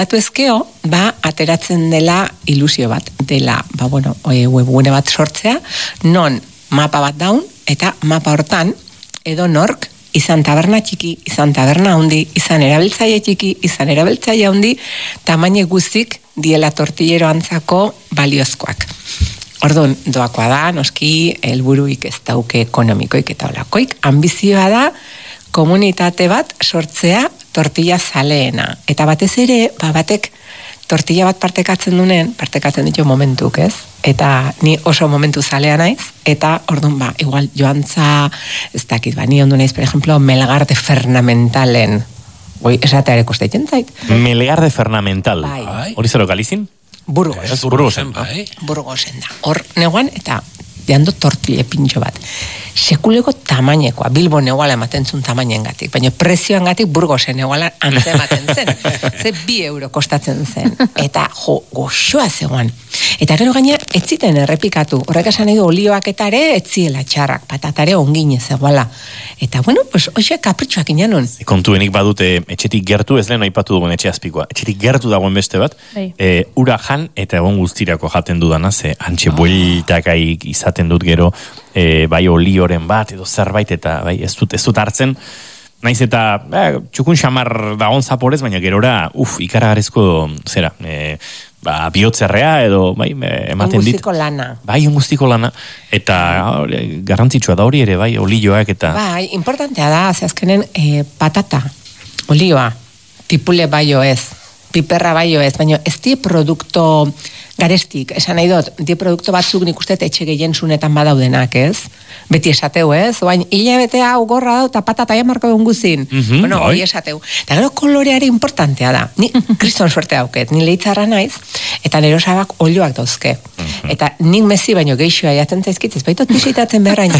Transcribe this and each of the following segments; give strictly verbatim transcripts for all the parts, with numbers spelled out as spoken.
Batu ezkeo, ba, ateratzen dela ilusio bat, dela, ba, bueno, webgune bat sortzea, non mapa bat daun, eta mapa hortan, edo nork, izan taberna txiki, izan taberna handi, izan erabiltzaile txiki, izan erabiltzaile handi, tamaine guztik diela tortillero antzako baliozkoak. Orduan, doakoa da, noski, helburuik ez dauke ekonomikoik eta olakoik, ambizioa da, komunitate bat sortzea tortilla zaleena. Eta batez ere, ba, batek tortilla bat partekatzen dunen, partekatzen ditu momentuk, ez? Eta ni oso momentu zalea naiz, eta orduan, ba, igual joantza, ez dakit, ba, ni ondu naiz, per ejemplo, Melgar de Fernamentalen. Goi, esatea ere kosteiten zait. Melgar de Fernamental. Bai. Hori zero galizin? Burgos. Burgosen, bai. Burgosen da. Hor, neguan, eta jando tortille pintxo bat. Sekuleko tamainekoa, Bilbo neguala ematen zuen tamainen gatik, baina prezioan gatik Burgosen neguala antzematen zen. Ze bi euro kostatzen zen. Eta jo, goxoa zegoan. Eta gero gaina, ez ziten errepikatu. Horrek esan nahi du olioak eta ere, etziela txarrak, patatare ongine zegoala. Eta bueno, pues, hoxe kapritxoak inanon. Kontuenik badute, etxetik gertu, ez lehen aipatu dugun etxe azpikoa. Etxetik gertu dagoen beste bat, e, ura jan eta egon guztirako jaten dudana, ze antxe bueltakaik izaten dut gero, e, bai olioren bat, edo zerbait, eta bai, ez dut, ez dut hartzen, naiz eta eh, txukun xamar dagon zaporez, baina gerora, uf, ikaragarezko, zera, e, ba, bihotzerrea, edo, bai, ematen dit. Ongustiko lana. Bai, ongustiko lana, eta garrantzitsua da hori ere, bai, olioak eta... Bai, importantea da, ze azkenen e, patata, olioa, tipule baio ez, piperra baio ez, baina ez die produkto garestik, esan nahi dut, die produkto batzuk nik uste etxe gehien zunetan badaudenak, ez? Beti esateu, ez? Oain, hilabete hau gorra dau, eta patata jamarko egun guzin. Mm-hmm, bueno, hori esateu. Eta gero koloreari importantea da. Ni kriston suerte dauket, ni lehitzarra naiz, eta nero sabak olioak dauzke. Mm-hmm. Eta nik mezi baino geixoa jaten zaizkit, ez baitot bisitatzen beharraino.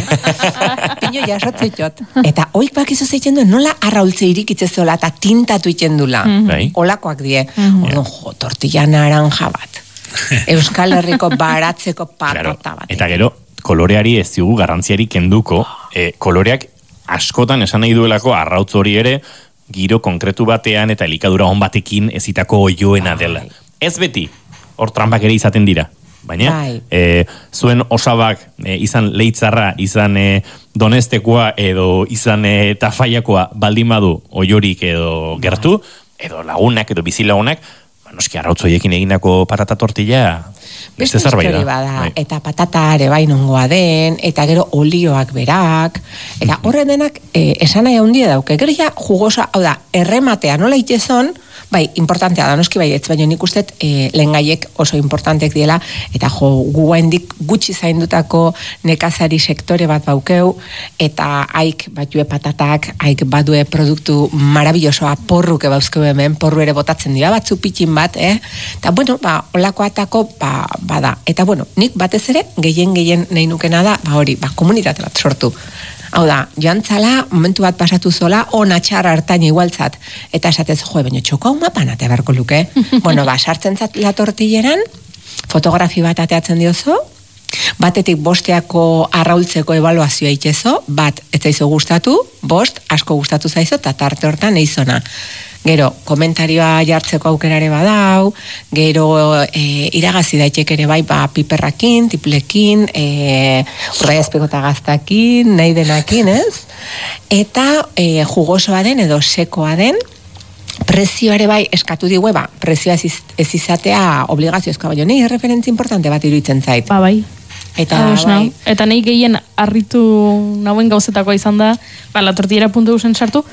Pino jasotzetot. Eta oik bakizu zeitzen duen, nola arraultze irikitzezola, eta tintatu iten dula. Mm-hmm. Olakoak die. Mm-hmm. Orduan, jo, tortilla naranja bat. Euskal Herriko baratzeko patata bat. Eta gero, koloreari ez dugu garrantziari kenduko, e, koloreak askotan esan nahi duelako arrautz hori ere, giro konkretu batean eta elikadura hon batekin ezitako oioena dela. Ez beti, hor trampak ere izaten dira. Baina, e, zuen osabak e, izan leitzarra, izan e, donestekoa edo izan e, tafaiakoa baldin badu oiorik edo gertu, edo lagunak edo bizilagunak, noski arrautzoiekin egindako patata tortilla beste zerbait da. Bada, bai. Eta patata ere bai nongoa den, eta gero olioak berak, eta horren denak e, esan nahi handia dauke. Gero ja jugosa, hau da, errematea nola itezon, bai, importantea da, noski bai, ez baina nik ustet e, lehengaiek oso importantek diela, eta jo, guaindik gutxi zaindutako nekazari sektore bat baukeu, eta haik batue patatak, haik badue produktu marabillosoa porruke bauzkeu hemen, porru ere botatzen dira batzu pitxin bat, eh? Eta bueno, ba, olako atako, ba, bada. Eta bueno, nik batez ere, gehien gehien nahi nukena da, ba hori, ba, komunitate bat sortu. Hau da, joan zala, momentu bat pasatu zola, ona txarra hartain igualtzat. Eta esatez, joe, baina txoko hau mapan ate beharko luke. Bueno, ba, sartzen zat la tortilleran, fotografi bat ateatzen diozo, batetik bosteako arraultzeko ebaluazioa itxezo, bat, ez zaizo gustatu, bost, asko gustatu zaizo, eta tarte hortan eizona. Gero, komentarioa jartzeko aukerare badau, gero e, iragazi daiteke ere bai, ba, piperrakin, tiplekin, e, urraiazpekota gaztakin, nahi denakin, ez? Eta e, jugosoa den edo sekoa den, prezioare bai eskatu digue, ba, prezioa ez, ez izatea obligaziozkoa, baina nahi referentzi importante bat iruditzen zait. Ba, bai. Eta, bai. Eta nahi gehien harritu nauen gauzetakoa izan da, ba, la tortillera puntu duzen sartu,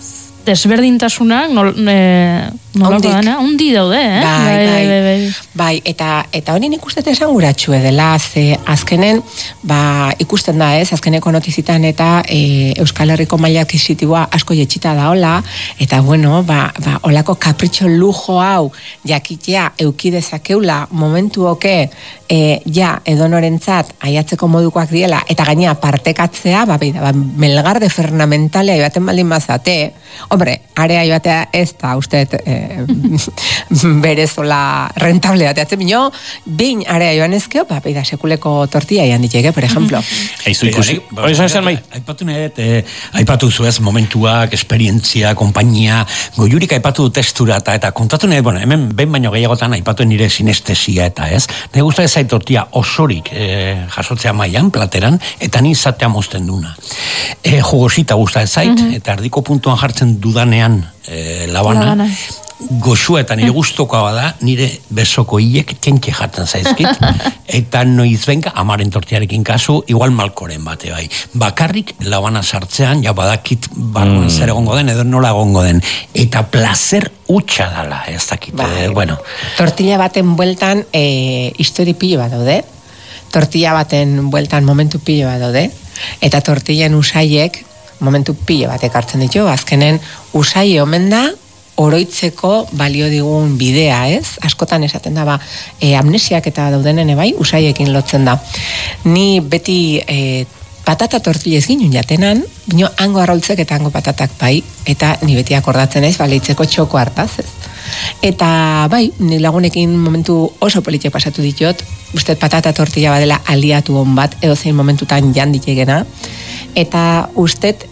desberdintasunak nol, e, nolako dana, undi daude, eh? Bai, bai, bai, bai, bai. bai eta, eta hori nik uste esan guratxue dela, ze azkenen, ba, ikusten da ez, azkeneko notizitan eta e, Euskal Herriko maila akisitiboa asko jetxita da hola, eta bueno, ba, ba, olako kapritxo lujo hau jakitea eukidezakeula momentu oke, e, ja, edonorentzat aiatzeko modukoak diela, eta gainea partekatzea, ba, ba, Melgar de Fernamentale baten baldin bazate, hombre, area joatea ez da, uste, eh, berezola rentable bateatzen, bino, behin area joan ezkeo, ba, beida sekuleko tortilla ian diteke, por ejemplo. Eizu ikusi. Oizan zen, mai? Aipatu nahet, eh, aipatu zuez momentuak, esperientzia, kompainia, goiurik aipatu testura eta, eta kontatu nahet, bueno, hemen behin baino gehiagotan aipatu nire sinestesia eta ez. Ne gusta ez tortilla osorik eh, jasotzea mailan, plateran, eta ni zatea mozten duna. Eh, jugosita gusta ez zait, mm-hmm. eta erdiko puntuan jartzen dudanean eh, labana, labana. Goxua eta nire gustokoa bada, nire besoko hilek txentxe jartzen zaizkit, eta noiz benka, amaren tortiarekin kasu, igual malkoren bate bai. Bakarrik labana sartzean, ja badakit barruan mm. zer egongo den, edo nola egongo den. Eta placer utxa dala, ez dakit. Bai. Eh, bueno. Tortilla baten bueltan, eh, histori pilo bat daude. Tortilla baten bueltan momentu pilo bat daude. Eta tortillan usaiek momentu pilo bat ekartzen ditu. Azkenen usai omen da, oroitzeko balio digun bidea, ez? Askotan esaten da, ba, e, amnesiak eta daudenen bai, usaiekin lotzen da. Ni beti e, patata tortillez ginen jatenan, bino hango arraultzek eta hango patatak bai, eta ni beti akordatzen ez, baleitzeko txoko hartaz, ez? Eta bai, ni lagunekin momentu oso politik pasatu ditut, uste patata tortilla badela aliatu hon bat, edo zein momentutan jan ditegena, eta ustet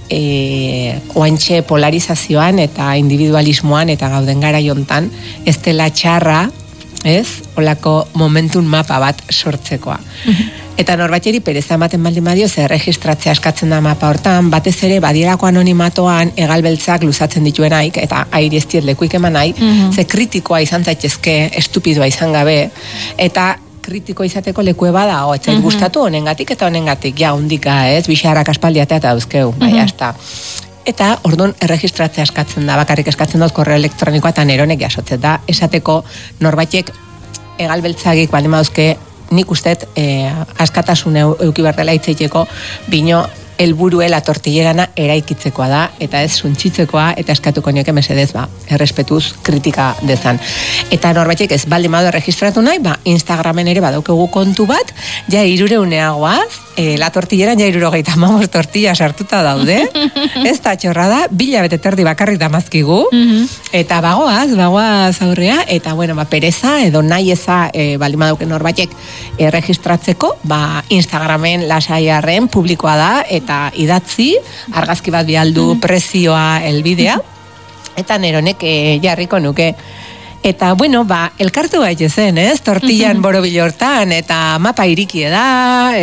e, oantxe polarizazioan eta individualismoan eta gauden gara jontan ez dela txarra, ez? Olako momentun mapa bat sortzekoa. Eta norbatxeri pereza ematen baldin badio, zer registratzea eskatzen da mapa hortan, batez ere badierako anonimatoan egalbeltzak luzatzen dituenaik, eta airi ez diet lekuik eman nahi, mm-hmm. ze kritikoa izan zaitezke, estupidua izan gabe, eta kritiko izateko lekue bada, o, etzait mm-hmm. gustatu honengatik eta honengatik, ja, hundika, ez, bixarrak aspaldiatea eta dauzkeu, mm-hmm. bai, hasta. Eta, orduan, erregistratzea eskatzen da, bakarrik eskatzen dut korreo elektronikoa eta neronek jasotzen da, esateko norbaitek egalbeltzagik baldin dauzke, nik ustet eh, askatasun euki berdela hitzeiteko, bino helburuela tortillerana eraikitzekoa da, eta ez suntzitzekoa, eta eskatuko nioke mesedez, ba, errespetuz kritika dezan. Eta norbaitek ez baldin badu registratu nahi, ba, Instagramen ere badaukegu kontu bat, ja irureuneagoaz, e, la tortilleran ja irurogeita mamos tortilla sartuta daude, ez da txorra da, bila bete terdi bakarrik damazkigu, eta bagoaz, bagoaz aurrea, eta bueno, ba, pereza, edo nahi eza, e, baldin badauke norbaitek e, registratzeko, ba, Instagramen lasaiarren publikoa da, eta idatzi, argazki bat bialdu prezioa elbidea, eta neronek e, jarriko nuke. Eta, bueno, ba, elkartu gaite zen, ez? Tortillan borobil hortan, eta mapa irikie da,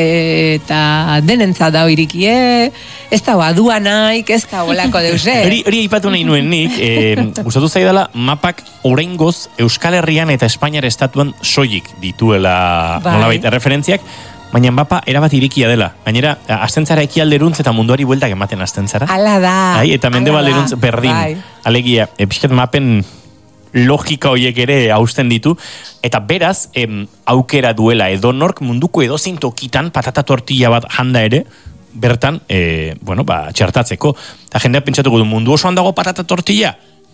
eta denentza da irikie, ez da aduanaik, ez da olako deuse. Hori hori aipatu nahi nuen nik, e, gustatu zaidala mapak oraingoz Euskal Herrian eta Espainiar estatuan soilik dituela bai. Nolabait erreferentziak, baina mapa erabat irikia dela. Gainera, astentzara ekialderuntz eta munduari bueltak ematen astentzara. Ala da. Ai, eta mendebalderuntz berdin. Bai. Alegia, epizket mapen logika horiek ere hausten ditu, eta beraz, em, aukera duela edonork munduko edozein tokitan patata tortilla bat janda ere, bertan, e, bueno, ba, txertatzeko. Eta jendea pentsatuko du, mundu osoan dago patata tortilla?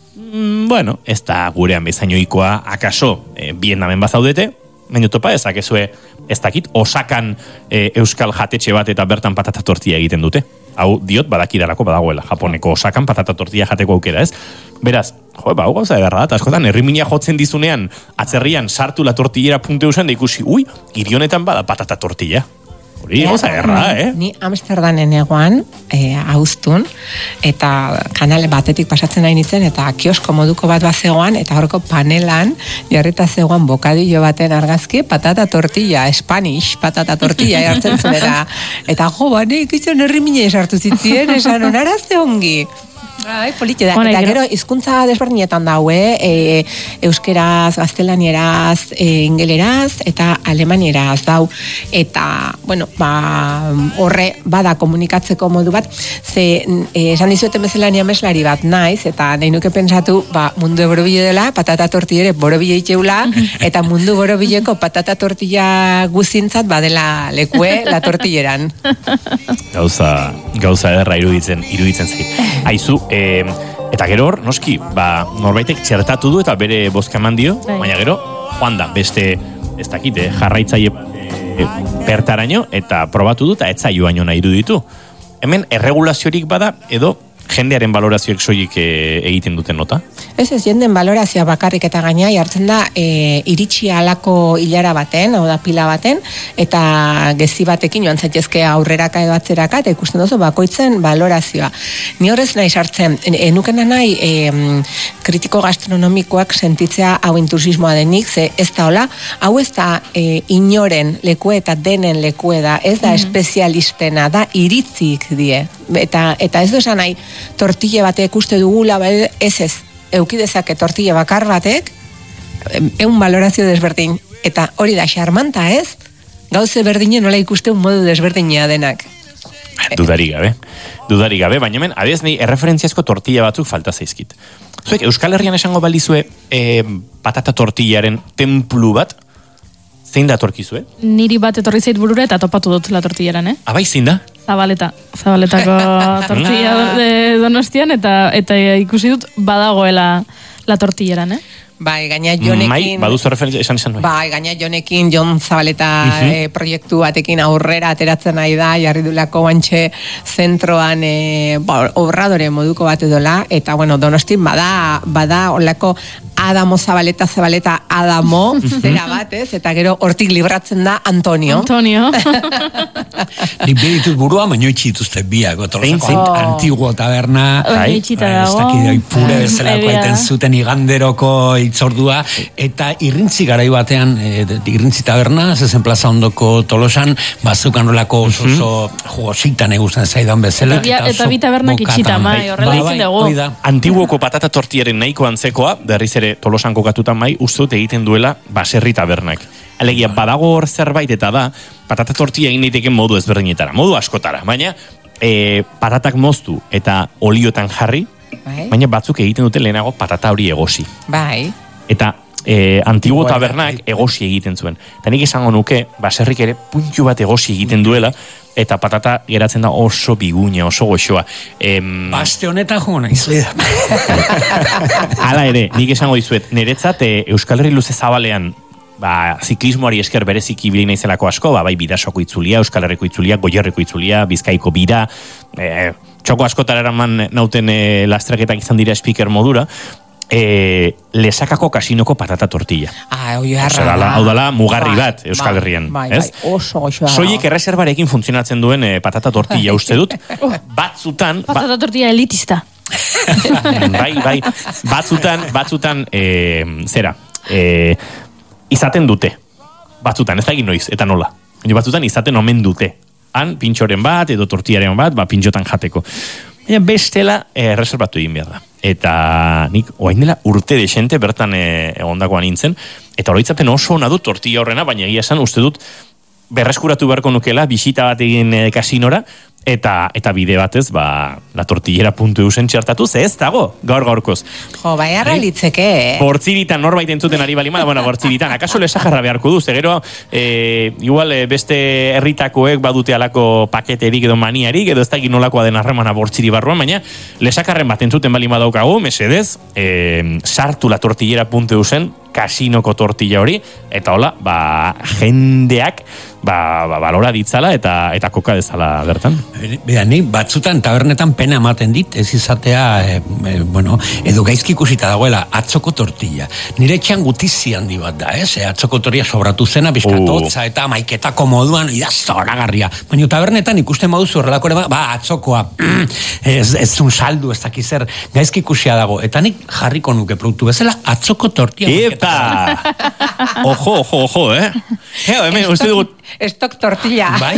Mm, bueno, ez da gurean bezainoikoa, akaso, e, bien namen bazaudete, baina topa ezakezue, ez dakit, Osakan e, euskal jatetxe bat eta bertan patata tortilla egiten dute. Hau diot badakidalako badagoela, Japoneko Osakan patata tortilla jateko aukera, ez? Beraz, jo, ba, hau gauza edarra da, askotan, herrimina jotzen dizunean, atzerrian sartu la tortillera punte usan, da ikusi, ui, hirionetan bada patata tortilla. Hori, gauza edarra, eh? Ni Amsterdamen egoan, e, hauztun, eta kanale batetik pasatzen nahi nintzen, eta kiosko moduko bat bat zegoan, eta horreko panelan, jarrita zegoan bokadillo baten argazki, patata tortilla, Spanish patata tortilla, jartzen zuera. Eta jo, ba, nik izan herrimina esartu zitzien, esan onara ze ongi. Ai, polite da. Eta gero, hizkuntza desberdinetan daue, e, euskeraz, gaztelanieraz, e, ingeleraz, eta alemanieraz dau. Eta, bueno, ba, horre bada komunikatzeko modu bat, ze e, esan dizueten bezalania meslari bat naiz, eta nahi nuke pensatu, ba, mundu borobile dela, patata tortillere borobile itxeula, eta mundu borobileko patata tortilla guzintzat badela lekue la tortilleran. Gauza, gauza ederra iruditzen, iruditzen zait. Aizu, E, eta gero hor, noski, ba, norbaitek txertatu du eta bere bozka eman dio, baina gero, joan da, beste, ez dakit, eh, jarraitzaile e, bertaraino, eta probatu du, eta etzaioaino nahi du ditu. Hemen, erregulaziorik bada, edo jendearen valorazioek soilik e, egiten duten nota? Ez ez, jenden valorazioa bakarrik eta gaina jartzen da e, iritsi alako hilara baten, hau da pila baten, eta gezi batekin joan zaitezke aurreraka edo atzeraka, eta ikusten duzu bakoitzen valorazioa. Ni horrez nahi sartzen, enukena nahi e, kritiko gastronomikoak sentitzea hau intrusismoa denik, ze ez da hola, hau ez da e, inoren lekue eta denen lekue da, ez da mm-hmm. espezialistena, da iritzik die. Eta, eta ez du esan nahi, tortille batek uste dugula, ez ez, eukidezake tortille bakar batek, eun valorazio desberdin. Eta hori da, xarmanta ez, gauze berdine nola ikuste un modu desberdinea denak. Dudari gabe, dudari gabe, baina hemen, adez nahi, erreferentziazko tortilla batzuk falta zaizkit. Zuek, Euskal Herrian esango balizue e, patata tortillaren templu bat, zein da torkizue? Niri bat etorri zait burura eta topatu dut la tortillaran, eh? Abai, zein da? Zabaleta, Zabaletako tortilla de Donostian, eta eta ikusi dut badagoela la tortilleran, eh? Bai, gaina Jonekin... Mai, baduzu referentzia, esan esan bai. Bai, gaina Jonekin, Jon Zabaleta uh-huh. e, proiektu batekin aurrera ateratzen nahi da, jarri dulako bantxe zentroan e, ba, obradore moduko bat edola, eta bueno, Donostin bada, bada olako Adamo Zabaleta, Zabaleta Adamo, zera bat, ez? Eta gero hortik libratzen da Antonio. Antonio. Nik beditut burua, baino itxituzte biak, Tolosako oh. antiguo taberna, Hori itxita ez dago. dakit, ipure bezalako aiten zuten iganderoko itzordua, eta irrintzi garai batean, e, irrintzi taberna, zezen plaza ondoko Tolosan, bazukan olako oso oso jugositan egusten zaidan bezala. Eta, eta bi tabernak itxita, mai, horrela izin dugu. Antiguoko patata tortillaren nahiko antzekoa, berriz ere Tolosan kokatutan mai, uste dut egiten duela baserri tabernak. Alegia, badago hor zerbait eta da, patata tortilla egin daiteke modu ezberdinetara, modu askotara, baina e, patatak moztu eta oliotan jarri, bai. Baina batzuk egiten dute lehenago patata hori egosi. Bai. Eta e, antiguo tabernak egosi egiten zuen. Eta nik esango nuke, baserrik ere puntu bat egosi egiten duela, eta patata geratzen da oso biguña, oso goxoa. Em... Baste honetan jo naiz. Hala ere, nik esango dizuet, niretzat e, Euskal Herri luze zabalean, ba, ziklismoari esker bereziki ibili naizelako asko, ba, bai Bidasoko itzulia, Euskal Herriko itzulia, Goierriko itzulia, Bizkaiko bira, e, txoko askotara eraman nauten e, lastreketak izan dira speaker modura, E, lesakako kasinoko patata tortilla. Ah, oi harra. Hau dala mugarri bat Euskal Herrian, bai, ez? Bai, oso goxoa. Soilik erreserbarekin funtzionatzen duen e, patata tortilla uste dut. Batzutan... Patata tortilla elitista. bai, bai. Batzutan, batzutan, e, zera, e, izaten dute. Batzutan, ez da egin noiz, eta nola. Batzutan izaten omen dute. Han, pintxoren bat, edo tortillaren bat, ba, pintxotan jateko. Baina bestela, e, reservatu egin behar da. Eta nik, oain dela urte desente bertan e, egondakoan nintzen, eta oroitzapen oso ona dut tortilla horrena, baina egia esan uste dut berreskuratu beharko nukela, bisita bat egin e, kasinora, eta eta bide batez, ba, la tortillera puntu eusen txertatu, ze ez dago, gaur gaurkoz. Jo, bai harra litzeke, eh? Bortziritan norbait entzuten ari balimada, bueno, bortziritan, akaso lesajarra beharko du, ze gero, e, igual, e, beste herritakoek badute alako paketerik edo maniarik, edo ez da nolakoa den harremana bortziri barruan, baina lesakarren bat entzuten balima daukagu, mesedez, e, sartu la tortillera puntu eusen, kasinoko tortilla hori, eta hola, ba, jendeak, ba, ba, balora ditzala eta eta koka dezala bertan. Bea, ni batzutan tabernetan pena ematen dit, ez izatea, e, e, bueno, edo gaizki ikusita dagoela, atzoko tortilla. Nire etxean gutizi handi bat da, ez? E, atzoko tortilla sobratu zena, bizkatotza, eta maiketako moduan, ida zoragarria. Baina tabernetan ikusten moduzu horrelako ere, ba, atzokoa, ez, ez un saldu, ez dakizer, gaizki ikusia dago. Eta nik jarriko nuke produktu bezala, atzoko tortilla. Epa! Ojo, ojo, ojo, eh? Eo, hemen, uste dugut... Estok tortilla. Bai?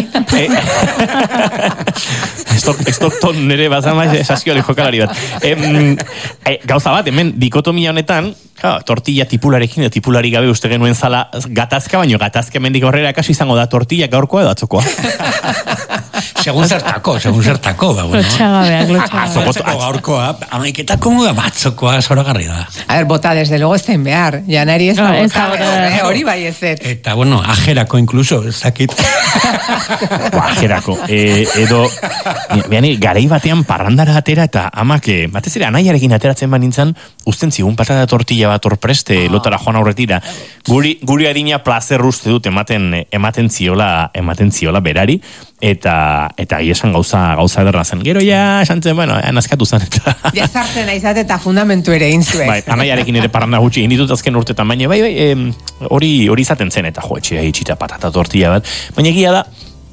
Estok, estok ton nire bazamaiz esaskio jokalari bat. Em, e, gauza bat, hemen, dikotomia honetan, ja, tortilla tipularekin, tipulari gabe uste genuen zala gatazka, baino gatazka mendik horrela kaso izango da tortilla gaurkoa edo atzokoa. Segun zertako, segun zertako, ba, bueno. Lotxagabeak, lotxagabeak. Atzoko gaurkoa, amaiketako moda batzokoa zoragarri da. A ver, bota, desde luego estein behar. Janari ez da No, ez bota, da bota. eh, hori bai ez ez. Eta, bueno, ajerako incluso, zakit. Ajerako. E, edo, behan, garei batean parrandara atera eta amak, batez ere, anaiarekin ateratzen banintzen, usten zigun patata tortilla bat orpreste, ah. lotara joan aurretira. Guri, guri adina plazer uste dut ematen, ematen ziola, ematen ziola berari, eta eta eta esan gauza gauza ederra zen. Gero ja esan zen, bueno, naskatu zen eta jazartzen aizat eta fundamentu ere egin zuen. Bai, anaiarekin ere parranda gutxi egin ditut azken urtetan, baina bai, bai, em, hori hori izaten zen eta jo, etxea itxita patata tortilla bat. Baina egia da,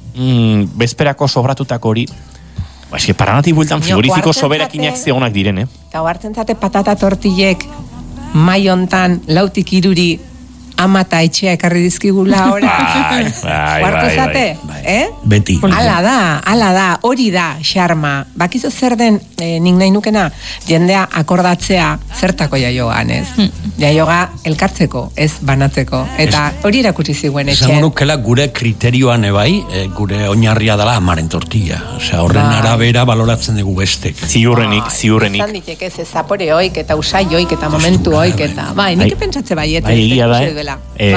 mm, bezperako sobratutako hori, ba, eski paranatik bueltan frigoriziko soberakinak zegonak diren, eh? Eta hartzen zate patata tortillek mai hontan lautik iruri amata etxea ekarri dizkigula ora. Bai, bai, bai, zate, bai. eh? Beti. Ala da, ala da, hori da, xarma. Bakizu zer den, eh, nik nahi nukena, jendea akordatzea zertako jaiogan, ez? Jaioga elkartzeko, ez banatzeko. Eta hori erakutsi ziguen etxen. Esango nukela gure kriterioan ebai, e, gure oinarria dela amaren tortilla. Osea, horren Bai. arabera baloratzen dugu bestek. Ziurrenik, ziurrenik. Izan ditek ez, ez zapore hoik, eta usai hoik, eta momentu Postura, hoik, bai. eta, bai, nik pentsatze baiet. Bai, egia da, eh? eh?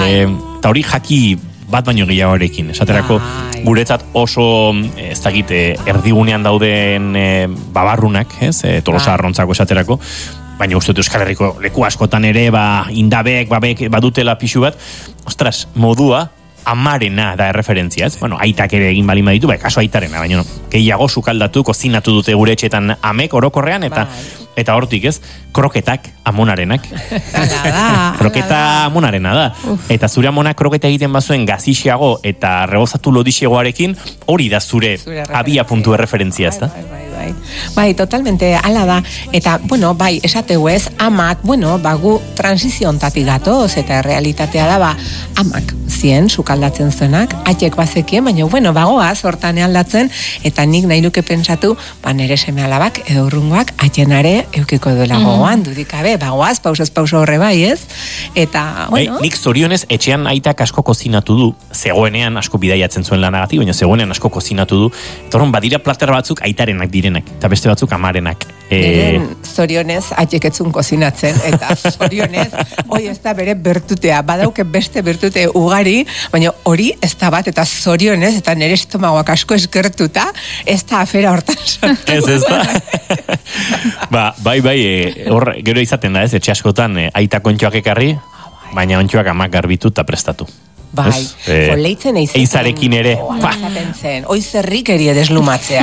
Eta hori jaki bat baino gehiagoarekin. Esaterako, Bai. guretzat oso, ez dakit, eh, erdigunean dauden eh, babarrunak, ez? Eh, tolosa Bai. arrontzako esaterako, baina uste dut Euskal Herriko leku askotan ere, ba, indabek, babek, badutela pixu bat, ostras, modua, amarena da erreferentzia, ez? Bueno, aitak ere egin balin baditu, bai, kaso aitarena, baina no, gehiago sukaldatu, kozinatu dute gure etxetan amek orokorrean, eta Bai. eta hortik, ez? Kroketak, amonarenak. Ala da, Kroketa ala da. amonarena da. Eta zure amonak kroketa egiten bazuen gazixiago eta rebozatu lodixegoarekin, hori da zure, Zure abia puntu erreferentzia, ez da? Bai, bai, bai. Bai, totalmente, ala da. Eta, bueno, bai, esateu ez, amak, bueno, bagu transiziontatik gatoz, eta realitatea da, ba, amak zien, sukaldatzen zuenak, atxek bazekien, baina, bueno, bagoaz, hortan aldatzen, eta nik nahi nuke pentsatu, ba, nere seme alabak, edo urrungoak, atxenare eukiko duela gogoan, dudikabe, bagoaz, pausaz pauso horre bai, ez? Eta, Bai, bueno, nik zorionez etxean aitak asko kozinatu du, zegoenean asko bidaiatzen zuen lanagatik, baina zegoenean asko kozinatu du. Eta horren badira plater batzuk aitarenak direnak, eta beste batzuk amarenak. E, Niren zorionez atxeketzun kozinatzen, eta zorionez, hoi ez da bere bertutea, badauke beste bertute ugari, baina hori ez da bat, eta zorionez, eta nire estomagoak asko eskertuta, ez da afera hortan sortu. ez ez da? ba, bai, bai, e, hor, gero izaten da ez, etxe askotan e, aita kontxoak ekarri, baina ontxoak amak garbitu eta prestatu. Bai, Ez? E, joleitzen eizaten. eizarekin ere. Ba. Eizaten zen, oi zerrik erie deslumatzea.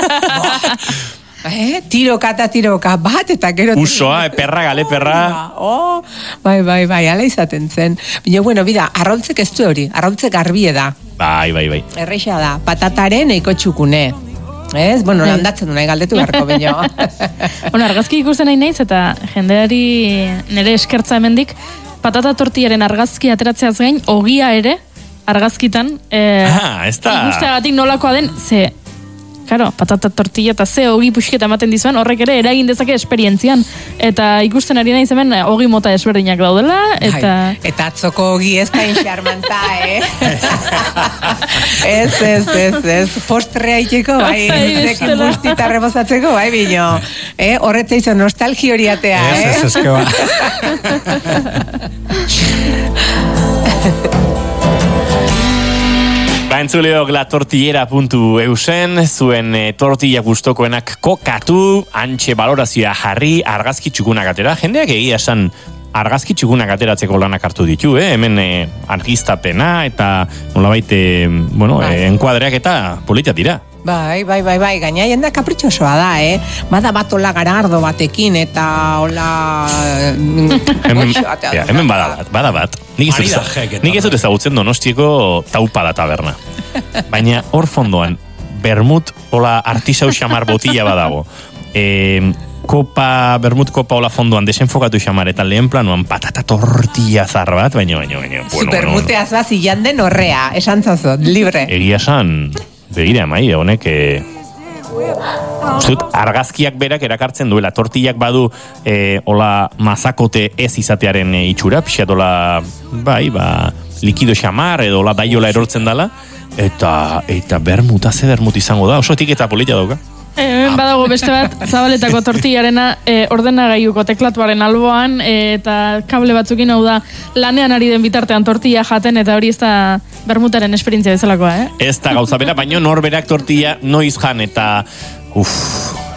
eh? Tiroka eta tiroka bat, eta gero... Usoa, perra, gale, perra. Oh, bai, bai, bai, ala izaten zen. Bina, bueno, bida, arrautzek ez du hori, arrautzek garbie da. Bai, bai, bai. Erreixa da, patataren eiko txukune. Ez? Bueno, landatzen du nahi galdetu beharko bino. Bueno, argazki ikusten nahi naiz, eta jendeari nire eskertza hemendik, patata tortillaren argazki ateratzeaz gain, ogia ere, argazkitan, eh, Ah, ez da. ikusteagatik nolakoa den, ze, claro, patata tortilla eta ze ogi puxketa ematen dizuen, horrek ere eragin dezake esperientzian. Eta ikusten ari naiz hemen, ogi mota desberdinak daudela, eta... Ai, eta atzoko ogi ez da inxarmanta, eh? ez, ez, ez, ez. Postrea itxeko, bai, Ai, zekin bestela. bustita rebozatzeko, bai, bino. Eh? Horretza izan nostalgi horiatea, eh? Ez, ez, ezke ba. Ba, entzuleok la tortillera puntu eusen, zuen e, tortilla gustokoenak kokatu, antxe balorazioa jarri, argazki txukunak atera. Jendeak egia esan argazki txukunak ateratzeko lanak hartu ditu, eh? Hemen e, argiztapena eta nolabait, e, bueno, Bai. e, enkuadreak eta politak dira. Bai, bai, bai, bai, gaina jenda kapritxosoa da, eh? Bada bat hola garardo batekin, eta hola... Hemen, ja, hemen bada bat, bada bat. Nik ez dut eza- Maridajeek eta nik ez dut ezagutzen Donostiako taupada taberna. Baina hor fondoan, bermut hola artisau xamar botila badago. E, kopa, bermut kopa hola fondoan desenfokatu xamar, eta lehen planuan patata tortilla zar bat, baina, baina, baina, bueno, Supermuteaz bat zilan den horrea, esan zazot, libre. Egia esan, begira, mai, honek, e, uste dut, argazkiak berak erakartzen duela, tortillak badu e, hola mazakote ez izatearen e, itxura, pixat hola, bai, ba, likido xamar edo hola daiola erortzen dela, eta, eta bermuta, ze bermut izango da, oso etiketa polita dauka. Hemen badago beste bat, zabaletako tortillarena e, ordenagailuko teklatuaren alboan, e, eta kable batzukin hau da lanean ari den bitartean tortilla jaten, eta hori ez da bermutaren esperientzia bezalakoa, eh? Ez da gauza bera, baino norberak tortilla noiz jan, eta uf,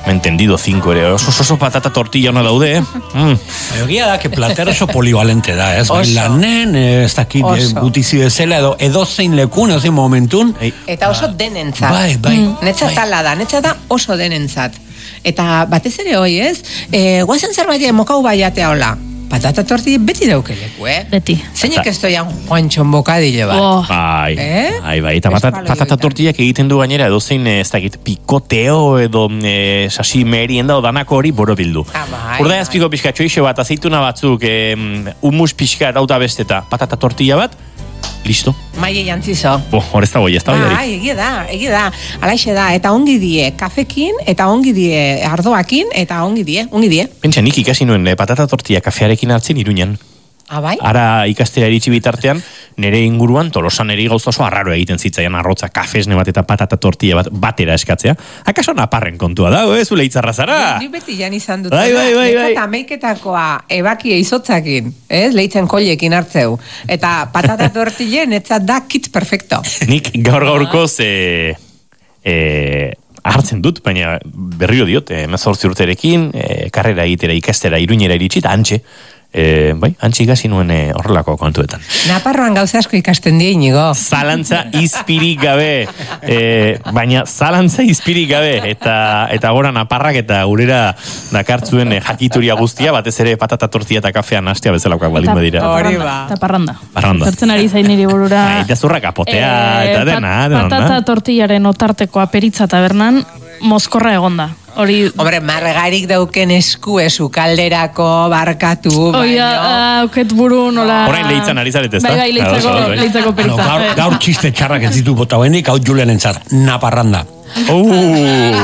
me entendido cinco ere, oso oso patata tortilla ona daude, eh? Mm. Egia da, que platero oso polivalente da, ez? Bai, Oso. lanen, ez dakit, Oso. gutizi bezala, edo edozein lekun, edozein momentun. Ei, Eta oso denentzat. Bai, bai. Mm. Netzat bai. tala da, netzat da oso denentzat. Eta batez ere hoi, ez? E, guazen zerbait mokau baiatea hola. Patata tortilla beti daukeleku, eh? Beti. Zeinek ez doian Juantxon bokadile bat. Oh. Bai, Eh? bai, bai, eta Ez patat, baloi patata horietan. tortillak egiten du gainera edozein, ez dakit, pikoteo edo e, sasi merienda odanako hori borobildu. Ah, bai, Urda bai. azpiko pixkatxo iso bat, azeituna batzuk, em, humus pixka dauta besteta, patata tortilla bat, listo. Maile jantzizo. Bo, hor ez dago, ez da hori. Bai, egia da, egia da. Alaixe da, eta ongi die kafekin, eta ongi die ardoakin, eta ongi die, ongi die. Pentsa, nik ikasi nuen eh, patata tortilla kafearekin hartzen Iruñan. Ah, bai? Ara ikastera iritsi bitartean, nire inguruan Tolosan eri gauza oso arraro egiten zitzaian arrotza, kafesne bat eta patata tortilla bat batera eskatzea. Akaso naparren kontua da, ez zule itzarra zara? Ni beti jan izan dut. Bai, bai, bai, bai. Eta meiketakoa ebakie izotzakin, ez? Leitzen koiekin hartzeu. Eta patata tortille netzat da kit perfecto. Nik gaur gaurkoz e, e, hartzen dut, baina berriro diot, emezortzi urterekin, e, karrera egitera ikastera Iruñera iritsi, eta antxe, e, bai, antxe ikasi nuen e, horrelako kontuetan. Naparroan gauza asko ikasten die inigo. Zalantza izpirik gabe, e, baina zalantza izpirik gabe, eta eta gora naparrak eta gurera dakartzuen e, jakituria guztia, batez ere patata tortilla eta kafean hastea bezalakoak baldin badira. Hori ba. Eta parranda. Parranda. Zertzen ari zain niri burura. Bai, eta zurra kapotea, Eh, eta dena, pat- dena, Patata dena. tortillaren otarteko aperitza tabernan, mozkorra egonda. Hori... Hombre, margarik dauken esku esu kalderako, barkatu, Hoi da, baino. ah, auket buru nola... Orain lehitzan ari zaret, ezta? Bai, bai, leitzako, Ados, ados, bai. leitzako Bueno, peritza. gaur, Bai. gaur txiste txarrak ez ditu bota benik, hau Julen entzat, naparranda. Uh.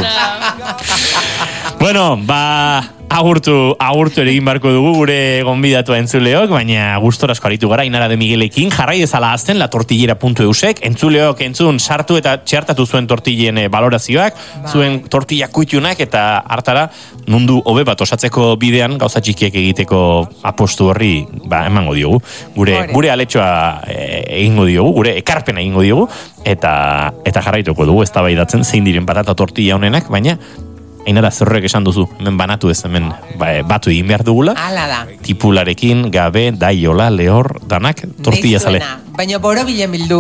Bueno, ba, agurtu, agurtu ere egin barko dugu gure gonbidatua entzuleok, baina gustorazko aritu gara Ainara de Miguelekin, jarrai dezala azten la tortillera puntu eusek, entzuleok entzun sartu eta txertatu zuen tortillen eh, valorazioak, zuen tortilla kuitunak eta hartara mundu hobe bat osatzeko bidean gauza txikiek egiteko apostu horri ba, emango diogu. Gure, Hori. gure aletxoa eh, egingo diogu, gure ekarpena egingo diogu, eta eta jarraituko dugu eztabaidatzen zein diren patata tortilla honenak, baina Ainara zerrek esan duzu, hemen banatu ez, hemen ba, batu egin behar dugula, Hala da. tipularekin, gabe, daiola, lehor, danak, tortilla zale. Deizuena, baina borobile bildu.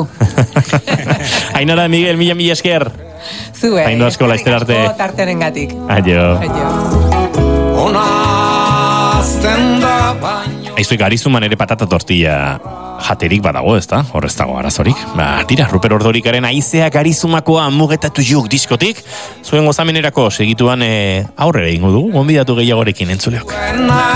Ainara, Miguel, mila mila esker. Zue. Zaindu asko, laizter arte. eskerrik asko tartenengatik. Aio. Aio. Onazten da baino Aizuek, Arizuman ere patata tortilla jaterik badago, ez da? Horrez dago arazorik. Ba, tira, Ruper Ordorikaren aizeak Arizumakoa mugetatu juk diskotik. Zuen gozamenerako segituan eh, aurrera ingo dugu, gonbidatu gehiagorekin entzuleok.